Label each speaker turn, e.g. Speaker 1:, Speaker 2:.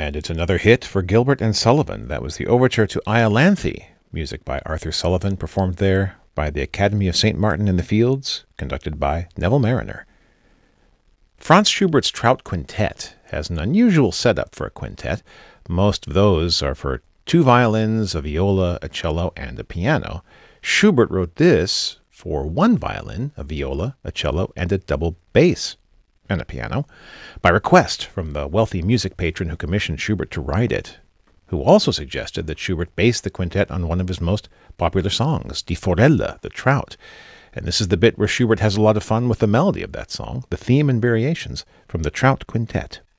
Speaker 1: And it's another hit for Gilbert and Sullivan. That was the overture to Iolanthe, music by Arthur Sullivan, performed there by the Academy of St. Martin in the Fields, conducted by Neville Marriner. Franz Schubert's Trout Quintet has an unusual setup for a quintet. Most of those are for 2 violins, a viola, a cello, and a piano. Schubert wrote this for 1 violin, a viola, a cello, and a double bass and a piano, by request from the wealthy music patron who commissioned Schubert to write it, who also suggested that Schubert base the quintet on one of his most popular songs, Die Forelle, the Trout. And this is the bit where Schubert has a lot of fun with the melody of that song, the theme and variations from the Trout Quintet.